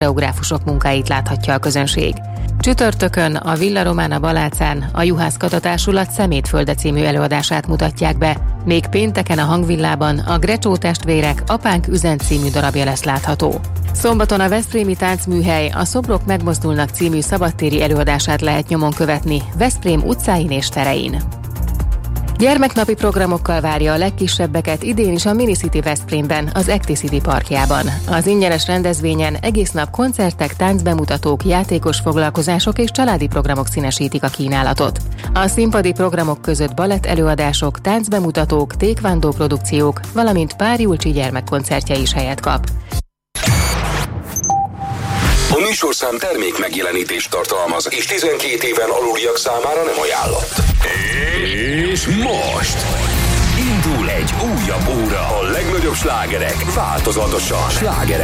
koreográfusok munkáit láthatja a közönség. Csütörtökön a Villa Romana Balácán a Juhász Kata Társulat Szemétfölde című előadását mutatják be, még pénteken a Hangvillában a Grecsó testvérek Apánk üzent című darabja lesz látható. Szombaton a veszprémi táncműhely a Szobrok megmozdulnak című szabadtéri előadását lehet nyomon követni Veszprém utcáin és terein. Gyermeknapi programokkal várja a legkisebbeket idén is a Minicity Veszprémben, az Acticity parkjában. Az ingyenes rendezvényen egész nap koncertek, táncbemutatók, játékos foglalkozások és családi programok színesítik a kínálatot. A színpadi programok között balett előadások, táncbemutatók, taekwondo produkciók, valamint pár Julcsi gyermekkoncertje is helyet kap. A műsorszám termék megjelenítést tartalmaz, és 12 éven aluliak számára nem ajánlott. És most indul egy újabb óra. A legnagyobb slágerek változatosan.